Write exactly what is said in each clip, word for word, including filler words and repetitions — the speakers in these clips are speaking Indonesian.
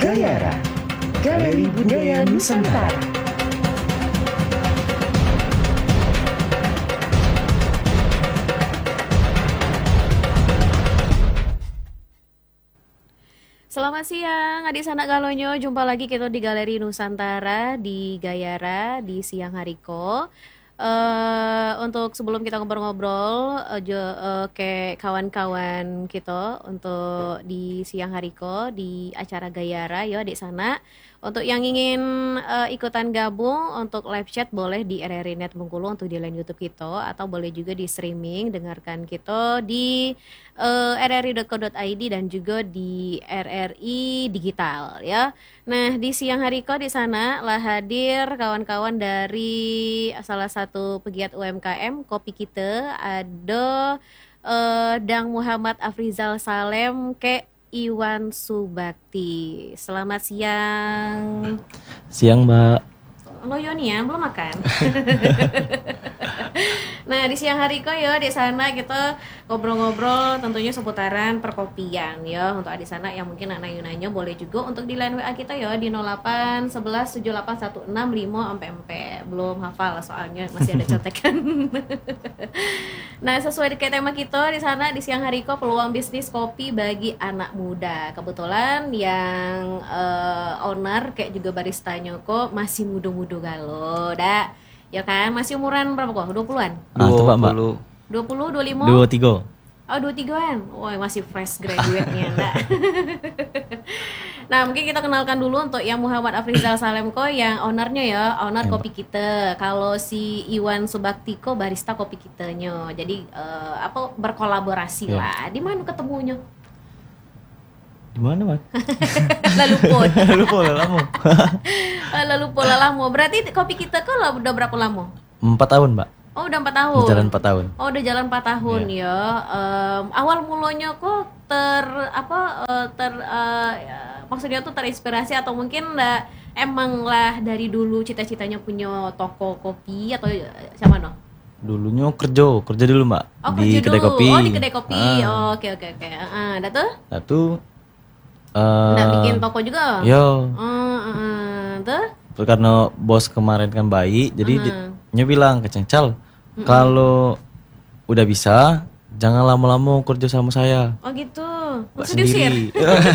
Gayara, Galeri Budaya Nusantara. Selamat siang, adik sanak galonyo. Jumpa lagi kita di Galeri Nusantara di Gayara di siang hari ko. Uh, untuk sebelum kita ngobrol-ngobrol uh, jo, uh, ke kawan-kawan kita untuk di siang hari ko di acara Gayara, yo adik sana. Untuk yang ingin uh, ikutan gabung untuk live chat boleh di R R I Net Bengkulu untuk di line YouTube kita, atau boleh juga di streaming dengarkan kita di uh, r r i dot co dot i d dan juga di R R I Digital ya. Nah, di siang hari ko di sana lah hadir kawan-kawan dari salah satu pegiat U M K M kopi kita, ada uh, Dang Muhammad Afrizal Salem ke Iwan Subakti. Selamat siang. Siang, Mbak. Lo Yoni ya, belum makan? Nah, di siang hari ko ya di sana kita ngobrol-ngobrol tentunya seputaran perkopian ya. Untuk di sana yang mungkin anak nanya boleh juga untuk di line W A kita ya di nol delapan satu satu tujuh delapan satu enam lima sampai empat. Belum hafal soalnya masih ada contekan. Nah, sesuai dengan tema kita di sana di siang hari ko peluang bisnis kopi bagi anak muda. Kebetulan yang uh, owner kayak juga baristanya kok masih muda-muda galo, dah. Ya kan, masih umuran berapa kok? dua puluhan? Ah, itu Pak, Mbak. dua puluh, dua puluh lima? dua puluh tiga. Oh, dua puluh tigaan. Wah, masih fresh graduate-nya, enggak. Nah, mungkin kita kenalkan dulu untuk yang Muhammad Afrizal Salem ko yang ownernya ya, owner kopi kita. Kalau si Iwan Subakti ko barista kopi kitanya. Jadi uh, apa berkolaborasi ya. lah. Di mana ketemunya? Di mana, Mas? Lalu pun. Lalu pun lama. Lalu pun lama. Berarti kopi kita kan udah berapa lama? Empat tahun, Mbak. Oh, udah empat tahun. Udah jalan empat tahun. Oh, udah jalan empat tahun ya. ya. Um, awal mulanya kok ter apa uh, ter uh, maksudnya tuh terinspirasi atau mungkin lah emang lah dari dulu cita-citanya punya toko kopi atau sama no? Dulunya kerja, kerja dulu, Mbak. Oh, di kerja kedai dulu. kopi. Oh, di kedai kopi. Ah. Oh, oke oke oke. Heeh, dah tuh? Satu uh, Nggak bikin toko juga? Yo. Heeh, heeh. Tuh? Karena bos kemarin kan baik, jadi Uh-huh. dia bilang ke Cengcal, uh-uh. kalau udah bisa jangan lama-lama kerja sama saya. Oh gitu. Mbak Maksudnya diusir? sendiri.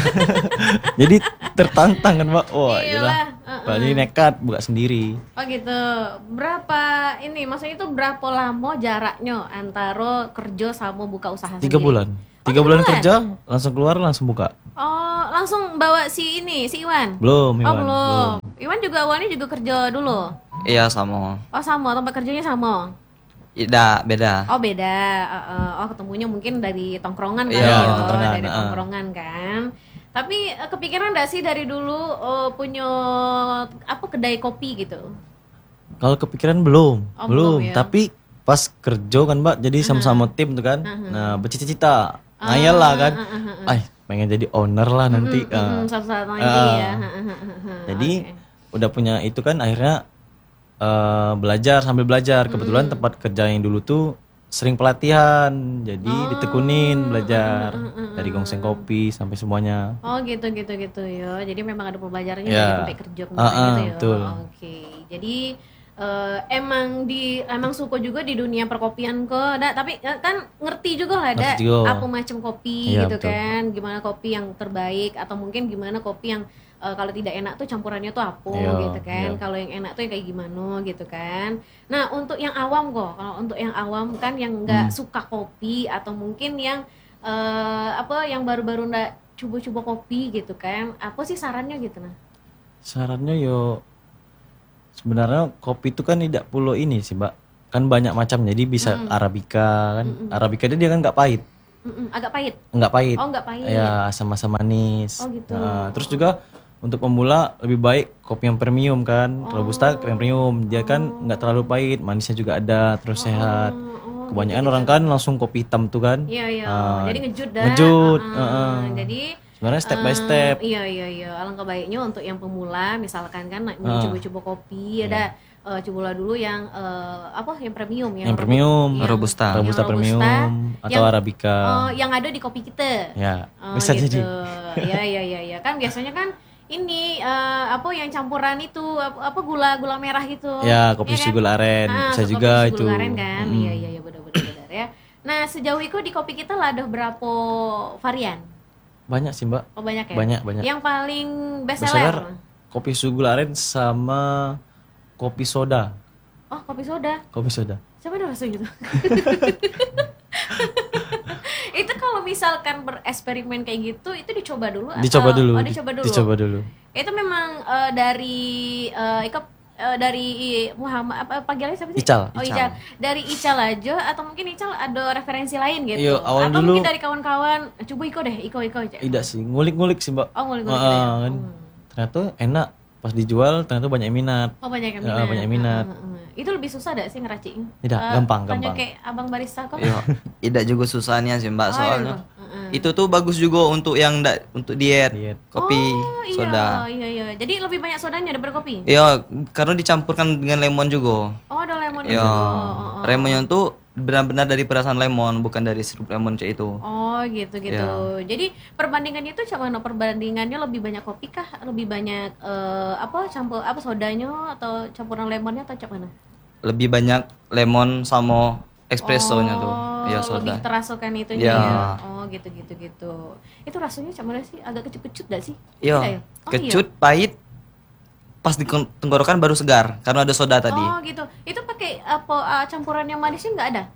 Jadi tertantang kan, Mbak. Wah, Iyalah, iyalah. uh-uh. Berarti nekat buka sendiri. Oh gitu. Berapa ini? Maksudnya itu berapa lama jaraknya antara kerja sama buka usaha Tiga sendiri? bulan. Tiga Oh, bulan bulan kerja, langsung keluar, langsung buka. Oh, langsung bawa si ini, si Iwan? Belum, Oh Iwan. belum. Iwan juga awalnya juga kerja dulu? Iya sama. Oh sama, tempat kerjanya sama? Tidak beda. Oh beda. Uh, uh, oh ketemunya mungkin dari tongkrongan kan? Iya, ya? tongkrongan, Dari uh. tongkrongan kan? Tapi uh, kepikiran gak sih dari dulu uh, punya apa kedai kopi gitu? Kalau kepikiran belum, Oh, belum. belum ya. Tapi pas kerja kan, Mbak, jadi sama-sama tim tuh kan. Uh-huh. Nah, bercita-cita, ngayal lah kan. Uh, uh, uh, uh. Ay, pengen jadi owner lah nanti. Mm, mm, Ah. mm, Satu-satu lagi Ah. ya. Jadi Oke. udah punya itu kan, akhirnya eh, belajar sambil belajar. Kebetulan tempat kerja yang dulu tuh sering pelatihan, jadi Oh, ditekunin belajar mm, mm, mm, dari gongseng kopi sampai semuanya. Oh gitu gitu gitu ya. Jadi memang ada pembelajarannya Ya. dari sampai kerja kemarin Ah, ah, gitu ya. betul. Oke. Jadi eh, emang di emang suka juga di dunia perkopian kok. Nah, tapi eh, kan ngerti juga lah ada Ngerti juga. apa macam kopi Iya, gitu betul. kan. Gimana kopi yang terbaik atau mungkin gimana kopi yang eh, kalau tidak enak tuh campurannya tuh apa Iya, gitu kan. iya. Kalau yang enak tuh yang kayak gimana gitu kan. Nah, untuk yang awam kok. Kalau untuk yang awam kan yang nggak Hmm. suka kopi atau mungkin yang eh, apa yang baru-baru nggak coba-coba kopi gitu kan, apa sih sarannya gitu nah? Sarannya yo sebenarnya kopi itu kan tidak perlu ini sih, Mbak. Kan banyak macam, jadi bisa Mm. arabica kan. Mm-mm. Arabica itu dia kan nggak pahit. Mm-mm, agak pahit. Nggak pahit. Oh nggak pahit. Ya, asam-asam manis. Oh, gitu. Nah, terus juga untuk pemula lebih baik kopi yang premium kan. Robusta yang premium, dia kan nggak terlalu pahit, manisnya juga ada, terus sehat. Oh, Kebanyakan gitu, orang kan langsung kopi hitam tuh kan. Iya iya. Ah, Jadi ngejut dah. ngejut, Ah, ah. heeh. Jadi Sebenarnya step by eh, step. Iya iya iya. Alangkah baiknya untuk yang pemula, misalkan kan nak- mau Ah. coba-coba kopi, ada eh, cobalah dulu yang eh, apa yang premium Yang robu- premium, yang- Robusta. yang Robusta premium atau yang, arabica. eh, yang ada di kopi kita. Ya, Oh, bisa gitu. jadi. Ya ya ya ya. Kan biasanya kan ini eh, apa yang campuran itu apa, apa gula gula merah gitu. Ya, kopi Iya susu gula aren Ah, bisa kopi juga susu itu. gula aren kan. Mm. Iya iya iya benar-benar benar ya. Nah, sejauh itu di kopi kita lah ada berapa varian? Banyak sih Mbak. Oh, banyak ya? Banyak, banyak. Yang paling best Bestseller seller? kopi susu gula aren sama kopi soda. Oh, kopi soda. Kopi soda. Siapa ada rasa gitu? Itu kalau misalkan bereksperimen kayak gitu, itu dicoba dulu atau Dicoba dulu. Oh, dicoba dulu. Dicoba dulu. Itu memang eh, dari eh, Iko eh, dari Muhammad apa panggilannya siapa sih? Ical. Oh, Ical. Ical. Dari Ical aja atau mungkin Ical ada referensi lain gitu. Iya, awal atau dulu- mungkin dari kawan-kawan, coba Iko deh, Iko Iko aja. Tidak sih, ngulik-ngulik sih Mbak. Oh, ngulik-ngulik Ah, ya. kan. Hmm. Ternyata enak. Pas dijual ternyata banyak yang minat. Oh, banyak yang Ya, minat. banyak yang minat. Heeh, heeh. Itu lebih susah gak sih ngeraciknya? Tidak, Eh, gampang, tanya gampang. kayak abang barista kok. Iya, tidak juga susahnya sih Mbak Oh, soalnya. iya, heeh. Itu tuh bagus juga untuk yang ndak untuk diet, Diet. kopi, Oh, iya, soda. iya iya. Jadi lebih banyak sodanya daripada kopi. Iya, karena dicampurkan dengan lemon juga. Oh, ada lemon Iya, juga. Oh, oh. lemonnya tuh benar-benar dari perasan lemon, bukan dari sirup lemon kayak itu. Oh, gitu gitu. Iya. Jadi perbandingannya itu sama mana? Perbandingannya lebih banyak kopi kah? Lebih banyak eh, apa campur apa sodanya atau campuran lemonnya atau cak mana? Lebih banyak lemon sama espressonya tuh. Oh, Iya, lebih soda. terasukan itunya Iya. ya. Oh, gitu gitu gitu. Itu rasanya cak mana sih? Agak kecut-kecut gak sih? Tidak Iya, ya? Oh, kecut, pahit. Pas di tenggorokan baru segar karena ada soda tadi. Oh, gitu. Itu pakai apa eh, campuran yang manisnya nggak ada?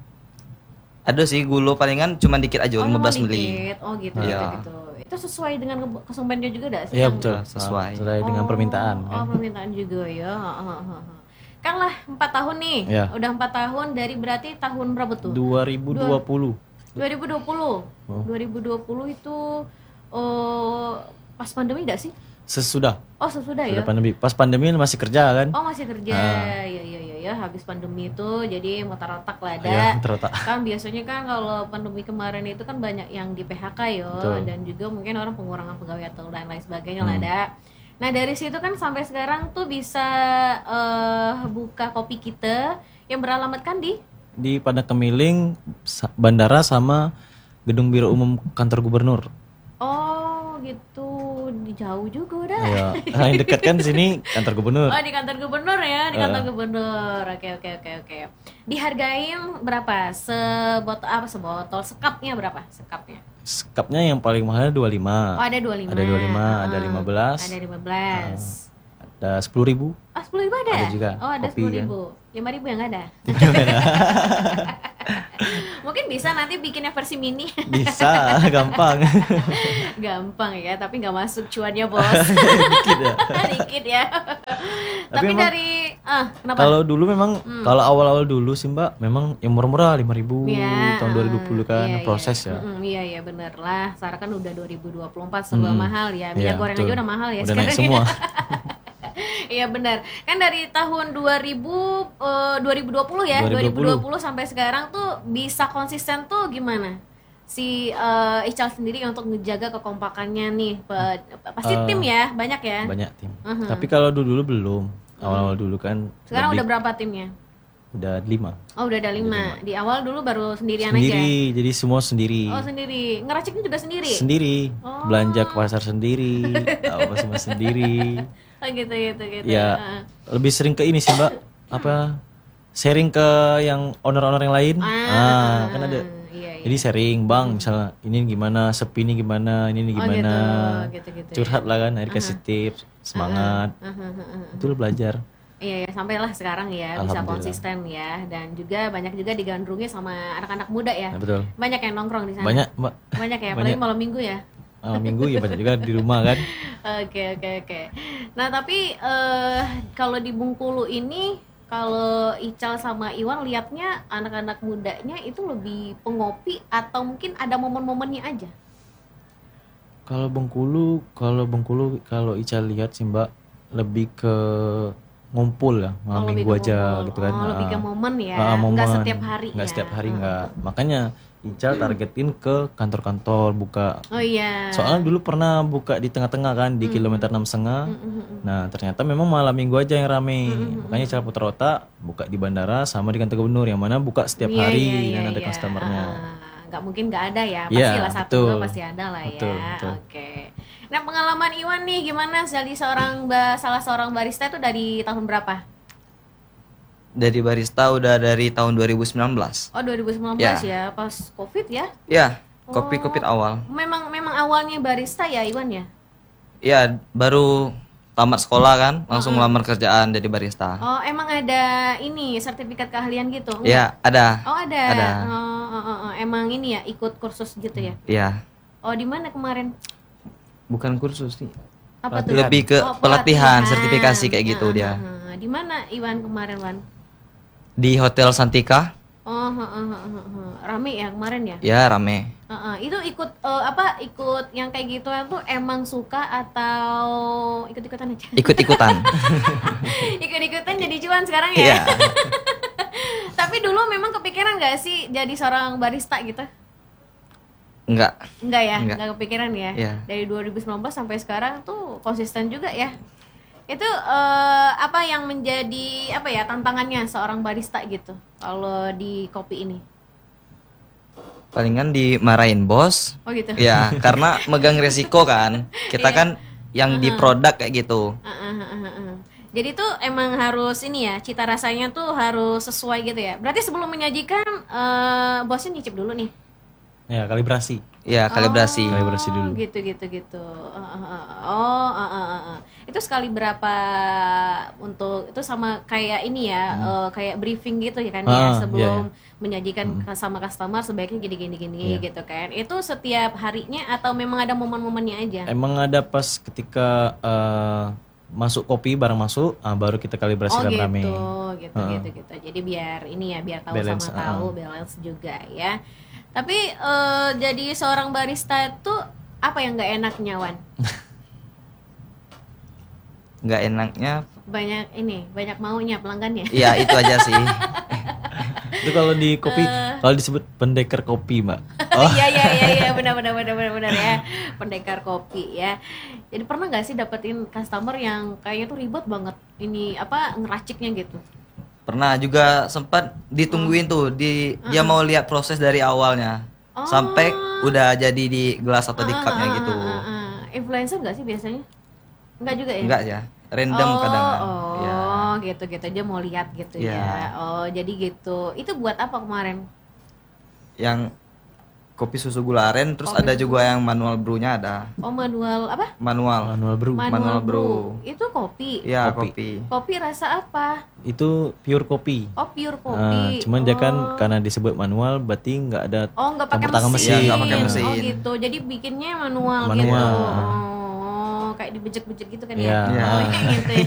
Ada sih gula palingan cuma dikit aja, Oh, lima belas cuma mili. dikit. Oh, gitu Iya. gitu gitu. Itu sesuai dengan ke- kesumpahannya juga gak sih? Iya yang- betul, sesuai. Sesuai dengan Oh, permintaan Oh, kan. permintaan juga ya. Ha, ha, ha, ha. Kan lah empat tahun nih. Iya. Udah empat tahun dari berarti tahun berapa tuh? dua ribu dua puluh. dua ribu dua puluh. Oh. dua ribu dua puluh itu oh, pas pandemi gak sih? Sesudah Oh, sesudah ya. sudah pandemi. Pas pandemi masih kerja kan? Oh, masih kerja. Ah. Iya iya iya ya, habis pandemi itu jadi mutar otak lah ada. Iya, terletak. Kan biasanya kan kalau pandemi kemarin itu kan banyak yang di P H K ya, Betul. dan juga mungkin orang pengurangan pegawai atau dan lain sebagainya lah Hmm. ada. Nah, dari situ kan sampai sekarang tuh bisa eh, buka kopi kita yang beralamatkan di Di Padang Kemiling, sa- bandara sama gedung biro umum kantor gubernur. Oh, gitu. Di jauh juga udah. Iya, nah, yang dekat kan di sini kantor gubernur. Oh, di kantor gubernur ya, di kantor Eh. gubernur. Oke, oke, oke, oke. Dihargain berapa? Sebotol apa sebotol? Sekapnya berapa? Sekapnya. Sekapnya yang paling mahal dua puluh lima. Oh, ada dua puluh lima. Ada dua puluh lima, ada Ah, lima belas. Ada lima belas. Ada sepuluh ribu. Oh, sepuluh ribu ada? Ada juga, Oh, ada kopi sepuluh kan. ribu. Lima ribu yang ada. Mungkin bisa nanti bikinnya versi mini. Bisa, gampang. Gampang ya, tapi nggak masuk cuannya, Bos. Dikit ya. Dikit ya. Tapi, emang- dari ah, kenapa? Kalau dulu memang, kalau awal-awal dulu sih Mbak, memang yang murah-murah lima ribu Iya, tahun dua ribu dua puluh kan iya, proses iya. ya. Mm-mm, iya iya bener lah. Sekarang kan udah dua ribu dua puluh empat serba Mm-mm. mahal ya. Minyak Iya, goreng betul. aja udah mahal ya Udah naik sekarang. semua. Iya benar. Kan dari tahun dua ribu eh, dua ribu dua puluh ya, dua dua ribu ribu dua puluh sampai sekarang tuh bisa konsisten tuh gimana? Si eh, Ical sendiri untuk ngejaga kekompakannya nih. Pe- pasti Eh, tim ya, banyak ya. Banyak tim. Mhm. Tapi kalau dulu dulu belum. Awal-awal dulu kan Sekarang lebih- udah berapa timnya? udah lima. Oh, udah ada lima. Di awal dulu baru sendirian aja. Sendiri, jadi semua sendiri. Oh, sendiri. Ngeraciknya juga sendiri. Sendiri. Oh. Belanja ke pasar sendiri, apa semua sendiri. Oh, gitu gitu gitu. Ya, Heeh. lebih sering ke ini sih Mbak. Apa sharing ke yang owner-owner yang lain. Ah, kan ada. Iya, iya. Jadi sharing, Bang, misalnya ini gimana, sepi ini gimana, ini ini Oh, gimana. gitu, gitu, gitu Curhat ya. lah kan, akhirnya kasih tips, semangat. Heeh, heeh, heeh. Itu lo belajar. Iya, ya, sampailah sekarang ya bisa Alhamdulillah. konsisten ya, dan juga banyak juga digandrungi sama anak-anak muda ya. Nah, betul. Banyak yang nongkrong di sana. Banyak, Mbak. Banyak ya, apalagi Banyak. malam minggu ya. Ah, minggu ya banyak juga di rumah kan. Oke, oke, oke. Nah, tapi eh kalau di Bengkulu ini, kalau Ical sama Iwan liatnya anak-anak mudanya itu lebih pengopi atau mungkin ada momen-momennya aja? Kalau Bengkulu, kalau Bengkulu, kalau Ica lihat sih Mbak, lebih ke ngumpul ya, malam Oh, lebih minggu ke aja momen. gitu kan. Oh, lebih ke Ah. momen ya, Ah, momen. nggak setiap hari Nggak ya. setiap hari Ah. nggak. Makanya Ica targetin ke kantor-kantor buka. Oh iya. Soalnya dulu pernah buka di tengah-tengah kan di kilometer enam setengah. Mm, mm, mm. Nah ternyata memang malam minggu aja yang rame. Makanya Ica putar otak buka di bandara sama di kantor gubernur yang mana buka setiap Iya, hari iya, iya, dan ada iya. customernya. Ah, nggak mungkin nggak ada ya, Iya, pastilah satu betul. dua pasti ada lah Betul, ya. betul. Oke. Nah, pengalaman Iwan nih gimana jadi seorang ba- salah seorang barista itu dari tahun berapa? Dari barista udah dari tahun dua ribu sembilan belas. Oh, dua ribu sembilan belas Ya. ya, pas Covid ya. Ya, kopi-kopi Oh, awal. Memang memang awalnya barista ya Iwan ya? Ya, baru tamat sekolah kan, langsung ngelamar kerjaan jadi barista. Oh, emang ada ini sertifikat keahlian gitu? Enggak? Ya, ada. Oh, ada. Ada. Oh, oh, oh, oh. Emang ini ya ikut kursus gitu ya? Ya, Oh, di mana kemarin? bukan kursus nih. Apa tuh? Lebih ke Oh, pelatihan, sertifikasi kayak gitu Ah, dia. ah, ah. Di mana Iwan kemarin, Wan? Di Hotel Santika, Oh, ah, ah, ah, ah, ah. Rame ya kemarin ya? ya rame. Ah, ah. Itu ikut eh, apa? Ikut yang kayak gitu tuh emang suka atau ikut-ikutan aja? Ikut-ikutan. Ikut-ikutan jadi cuan sekarang ya? Iya. Tapi dulu memang kepikiran gak sih jadi seorang barista gitu? Enggak. Enggak ya? Enggak. Enggak kepikiran ya? Iya. Dari dua ribu sembilan belas sampai sekarang tuh konsisten juga ya? Itu eh, apa yang menjadi apa ya tantangannya seorang barista gitu kalau di kopi ini? Palingan dimarahin bos. Oh gitu? Ya, karena megang resiko kan. Kita Iya. kan yang di produk kayak gitu. Ah, ah, ah, ah, ah. Jadi tuh emang harus ini ya, cita rasanya tuh harus sesuai gitu ya. Berarti sebelum menyajikan eh, bosnya nyicip dulu nih. Ya, kalibrasi. Ya, kalibrasi. Kalibrasi dulu. Oh, gitu gitu gitu. Ah, ah, ah. Oh, ah, ah, ah, ah. Itu sekali berapa untuk itu sama kayak ini ya, eh, kayak briefing gitu ya kan ya Ah, sebelum iya, menyajikan ke- sama customer sebaiknya gini gini gini Iya. gitu kan. Itu setiap harinya atau memang ada momen-momennya aja? Emang ada pas ketika eh, masuk kopi barang masuk, ah, baru kita Oh kalibrasikan gitu, rame. gitu, gitu, gitu. Jadi biar ini ya, biar tahu Balance, sama tahu, uh-uh. balance juga ya. Tapi eh, jadi seorang barista itu apa yang nggak enaknya, Wan? Nggak enaknya, Banyak ini, banyak maunya pelanggannya. ya itu aja sih. Itu kalau di kopi, Eh. kalau disebut pendekar kopi, Mbak. Oh iya iya iya iya benar benar benar benar benar ya. Pendekar kopi ya. Jadi pernah nggak sih dapetin customer yang kayaknya tuh ribet banget ini apa ngeraciknya gitu? Pernah juga sempat ditungguin tuh, di dia mau lihat proses dari awalnya Oh. sampai udah jadi di gelas atau di Ah, cupnya ah, gitu. ah, ah, ah. Influencer nggak sih biasanya? Enggak juga ya? Enggak ya, random oh, kadang. Oh, Ya. gitu gitu aja mau lihat gitu Ya. ya. Oh, jadi gitu. Itu buat apa kemarin? Yang kopi susu gula aren, terus Kopi ada susu. juga yang manual brew-nya ada. Oh, manual apa? Manual. Manual brew. Manual, Manual brew. brew. Itu kopi. Ya, Kopi. kopi. Kopi rasa apa? Itu pure kopi. Oh, pure Ah, kopi. cuman dia kan Oh. karena disebut manual, berarti nggak ada Oh, nggak pakai campur tangan mesin. mesin. Iya, nggak pakai mesin. Oh, gitu. Jadi bikinnya manual, gitu. Manual. Oh, kayak dibejek-bejek gitu kan Iya. ya. Iya. Oh, kayak gitu ya.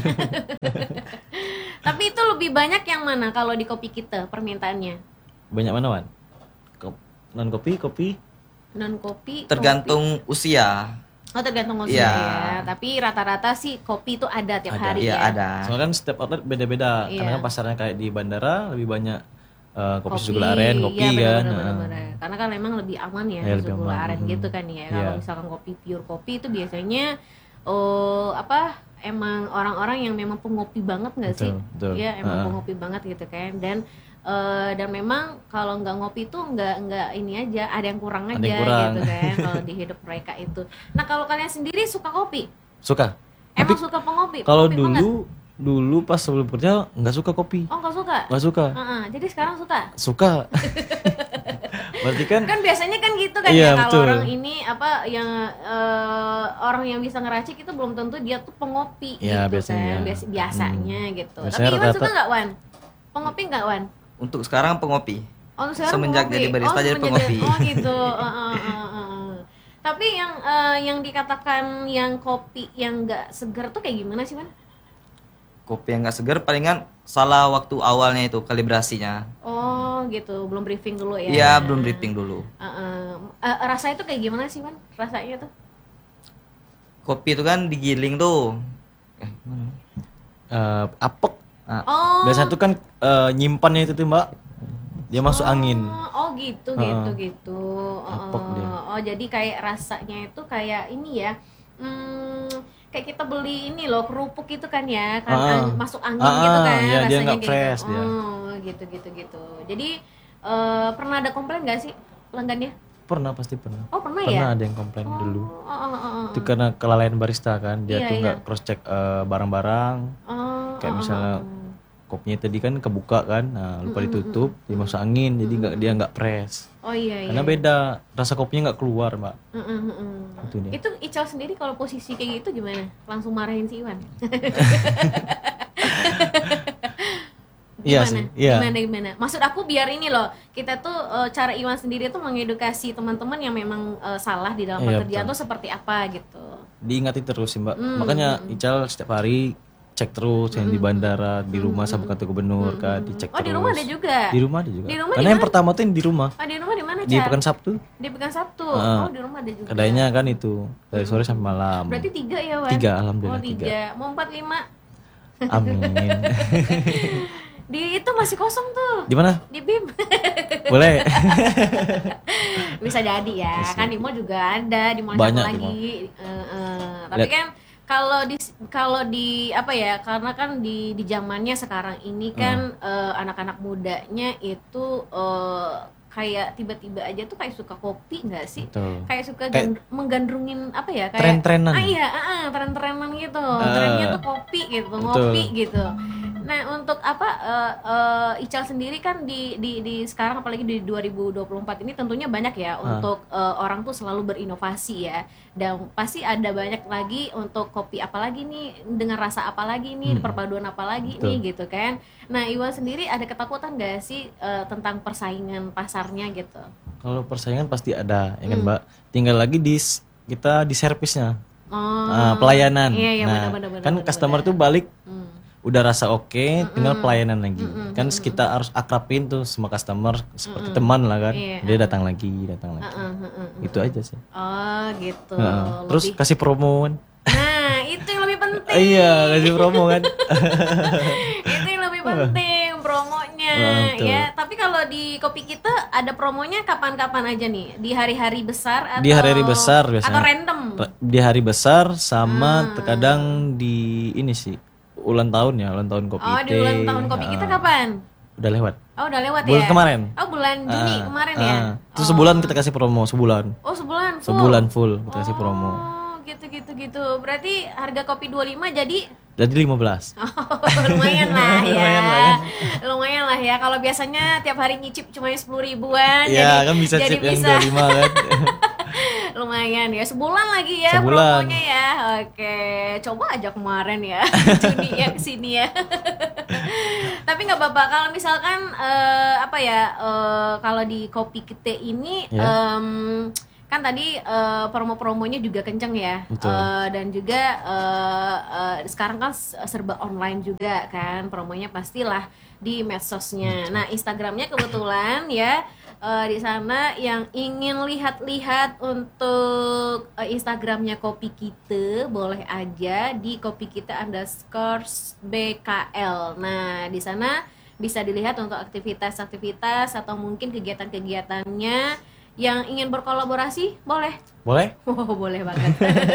Tapi itu lebih banyak yang mana kalau di kopi kita permintaannya? Banyak mana, Wan? Kop- non kopi, kopi. Non kopi. Tergantung usia. Kopi. Oh, tergantung usia Iya. ya. Tapi rata-rata sih kopi itu ada tiap Ada. hari Iya, ya. ada. Soalnya kan setiap outlet beda-beda. Iya. Karena kan pasarnya kayak di bandara lebih banyak eh, kopi, susu Kopi, gula aren, kopi iya, kan. bener, bener, Nah. bener. Karena kan memang lebih aman ya, Iya, susu lebih gula aman. aren Mhm. gitu kan ya. Iya. Kalau misalkan kopi pure kopi itu biasanya oh apa emang orang-orang yang memang pengopi banget nggak sih? Betul, betul. Iya, emang Heeh. pengopi banget gitu kan. Dan eh, dan memang kalau nggak ngopi tuh nggak nggak ini aja, ada yang kurang aja Ada yang kurang. gitu kan kalau di hidup mereka itu. Nah, kalau kalian sendiri suka kopi? Suka. Emang Tapi suka pengopi? kalau Pengopi banget? dulu dulu pas sebelum kerja nggak suka kopi. Oh, nggak suka? Nggak suka. Heeh, jadi sekarang suka? Suka. Berarti kan Kan biasanya kan gitu kan Iya, ya kalau betul. orang ini apa yang eh, orang yang bisa ngeracik itu belum tentu dia tuh pengopi Iya, gitu biasanya. kan Bias- biasanya gitu. Biasanya Tapi Iwan rata-rata- suka nggak Wan? Pengopi nggak Wan? Untuk sekarang pengopi. Oh, sekarang Semenjak pengopi. jadi barista oh, jadi semenjak pengopi. Oh gitu. Heeh, heeh, heeh. Tapi yang eh, yang dikatakan yang kopi yang nggak segar tuh kayak gimana sih Wan? Kopi yang nggak segar palingan salah waktu awalnya itu kalibrasinya. Oh gitu, belum briefing dulu ya? Iya, belum briefing dulu. Heeh. Eh, rasanya tuh kayak gimana sih Wan? Rasanya tuh? Kopi itu kan digiling tuh. Eh, mana? eh, apek. Ah, Oh. Biasanya tuh kan eh, nyimpannya itu tuh, Mbak. Dia masuk angin. Oh gitu Heeh. gitu gitu. Apek Oh, dia. oh jadi kayak rasanya itu kayak ini ya. Hmm, kayak kita beli ini loh kerupuk itu kan ya, kan Ah. ang- masuk angin Ah, gitu kan iya, dia rasanya nggak kayak fresh gitu. dia. Oh gitu gitu gitu. Jadi eh, pernah ada komplain nggak sih pelanggannya? Pernah pasti pernah. Oh pernah, Pernah ya? ada yang komplain dulu. Oh, oh, oh, oh. Itu karena kelalaian barista kan, dia Iya, tuh iya. nggak cross check eh, barang-barang. Oh, Kayak oh, misalnya oh, oh. kopinya tadi kan kebuka kan, nah lupa ditutup, dimasuk angin, jadi nggak dia nggak press. Oh iya iya. Karena beda, rasa kopinya nggak keluar mbak. Mm, mm, mm, mm. Itu dia. Itu Ical sendiri kalau posisi kayak gitu gimana? Langsung marahin si Iwan? Iya Gimana? sih, iya. Gimana gimana? Maksud aku biar ini loh, kita tuh eh, cara Iwan sendiri tuh mengedukasi teman-teman yang memang eh, salah di dalam Iya, pekerjaan betul. tuh seperti apa gitu. Diingatin terus sih mbak. Hmm, Makanya Ical setiap hari cek terus yang di bandara, di rumah sama kantor gubernur kan, dicek Oh terus. di rumah ada juga? Di rumah ada juga. Di rumah Karena yang pertama tuh yang di rumah, Oh di rumah di mana di Cal? Pekan Sabtu. Di Pekan Sabtu. Ah. Oh di rumah ada juga. Kedainya kan itu dari sore sampai malam. Berarti tiga ya Wan? Tiga, alhamdulillah, Oh tiga. Mau empat lima? Amin. Di itu masih kosong tuh. Di mana? Di B I M. Boleh. Bisa jadi ya, kan di mall juga ada, di mall Banyak satu di lagi. Eh, eh. Tapi Lihat. kan kalau di kalau di apa ya, karena kan di di zamannya sekarang ini kan Hmm. eh, anak-anak mudanya itu eh, kayak tiba-tiba aja tuh kayak suka kopi nggak sih? Betul. Kayak suka Kayak gand- menggandrungin apa ya, kayak tren-trenan. ah iya ah, ah, tren-trenan gitu, trennya tuh kopi gitu, ngopi gitu. Nah untuk apa eh, eh, Ical sendiri kan di, di di sekarang apalagi di dua ribu dua puluh empat ini tentunya banyak ya untuk eh, orang tuh selalu berinovasi ya, dan pasti ada banyak lagi untuk kopi apalagi nih, dengan rasa apalagi nih, Hmm. perpaduan apalagi Betul. nih gitu kan. Nah Iwan sendiri ada ketakutan gak sih eh, tentang persaingan pasarnya gitu? Kalau persaingan pasti ada, ya kan Hmm. mbak. Tinggal lagi di s- kita di servisnya, Oh, Nah, pelayanan. Iya iya nah, benar benar. kan benar, customer benar. tuh balik Hmm. udah rasa oke, tinggal pelayanan lagi. Mm-mm, Kan kita harus akrabin tuh sama customer seperti teman lah kan. Iya, Dia datang lagi, datang lagi. Heeh, heeh, heeh. Itu aja sih. Oh gitu. Heeh. Terus Lebih- kasih promo kan. Nah itu yang lebih penting. Iya, kasih promo kan. Itu yang lebih penting promonya Wah, betul. ya. Tapi kalau di kopi kita ada promonya kapan-kapan aja nih? Di hari-hari besar atau Di hari-hari besar biasanya. atau random? Di hari besar sama Hmm. terkadang di ini sih ulang tahun ya, ulang tahun kopi Oh di Teh. ulang tahun kopi kita Ah, kapan? Udah lewat. Oh udah lewat Bulan ya? kemarin. Oh bulan Juni Ah, kemarin ah. ya? Terus Oh. sebulan kita kasih promo, sebulan. Oh sebulan full? Sebulan full kita kasih promo. Oh gitu gitu gitu. Berarti harga kopi dua puluh lima jadi Jadi lima belas. Oh, lumayan lah ya. Lumayan lah ya. Lumayan lah ya. Kalau biasanya tiap hari nyicip cuma sepuluh ribuan. Iya, jadi, kan bisa jadi chip yang bisa. dua puluh lima kan. Lumayan ya. Sebulan lagi ya Sebulan. promonya ya. Oke, coba aja kemarin ya. Juni ya kesini ya. Tapi nggak apa-apa kalau misalkan eh, apa ya eh, kalau di kopi kita ini Ya. em, kan tadi eh, promo-promonya juga kenceng ya. Betul. Eh, dan juga eh, eh, sekarang kan serba online juga kan, promonya pastilah di medsosnya. Nah Instagramnya kebetulan ya eh, di sana yang ingin lihat-lihat untuk eh, Instagramnya kopi kita boleh aja di kopi kita underscore B K L. Nah di sana bisa dilihat untuk aktivitas-aktivitas atau mungkin kegiatan-kegiatannya. Yang ingin berkolaborasi boleh. Boleh? Oh boleh banget.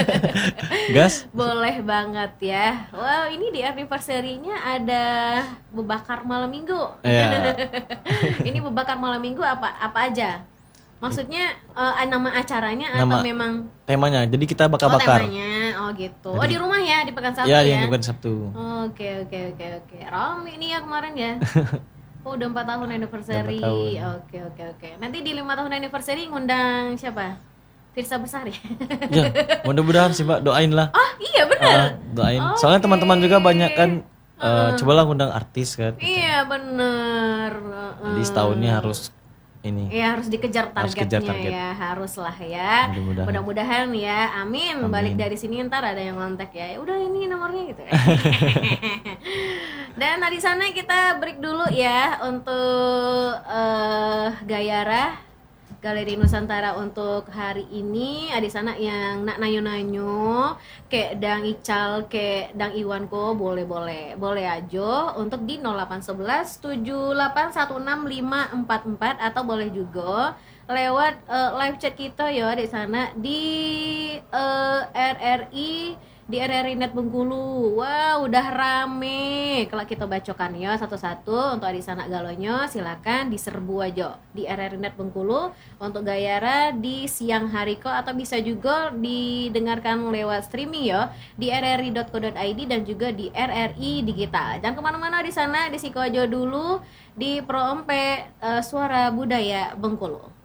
Gas? Boleh banget ya. Wow, ini di anniversary-nya ada bebakar malam minggu. Iya. Ini bebakar malam minggu apa apa aja? Maksudnya eh, nama acaranya atau Nama- memang Temanya. Jadi kita oh, bakar-bakar. temanya? Oh gitu. Oh Jadi- di rumah ya di Pekan Sabtu Iya, ya. yang bukan Sabtu. Oke oke oke oke. Rame nih ya kemarin ya. Oh udah empat tahun anniversary. Udah empat tahun. Oke oke oke. Nanti di lima tahun anniversary ngundang siapa? Firsa Besari. Ya, mudah-mudahan sih Mbak, doain lah. Oh iya bener. Ah, doain. Soalnya Oke. teman-teman juga banyak kan eh, cobalah undang artis kan. Iya bener. Jadi setahunnya harus ini. Iya harus dikejar Harus targetnya kejar target. ya, harus lah ya. Mudah-mudahan. Mudah-mudahan ya, amin. Amin. Balik dari sini ntar ada yang kontak ya. Udah ini nomornya gitu. Dan di sana kita break dulu ya untuk eh, Gayara Galeri Nusantara untuk hari ini. Ada di sana yang nak nanyo-nanyo kayak Dang Ical, kayak Dang Iwan ko boleh-boleh. Boleh aja untuk di nol delapan satu satu tujuh delapan satu enam lima empat empat atau boleh juga lewat eh, live chat kita ya di sana di eh, R R I di R R I Net Bengkulu. Wow, udah rame. Kalau kita bacokan ya satu-satu untuk adik sanak galonyo, silakan diserbu aja di R R I Net Bengkulu untuk Gayara di siang hari kok, atau bisa juga didengarkan lewat streaming ya di r r i dot co dot i d dan juga di R R I Digital. Jangan kemana-mana di sana, di Siko aja dulu di Pro Empe uh, Suara Budaya Bengkulu.